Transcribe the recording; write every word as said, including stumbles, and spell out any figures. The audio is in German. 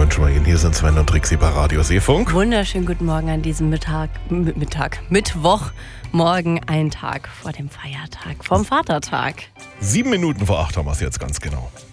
wünschen wir Ihnen. Hier sind Sven und Trixie bei Radio Seefunk. Wunderschönen guten Morgen an diesem Mittag, M- Mittag, Mittwochmorgen, ein Tag vor dem Feiertag, vom Vatertag. Sieben Minuten vor acht haben wir es jetzt ganz genau.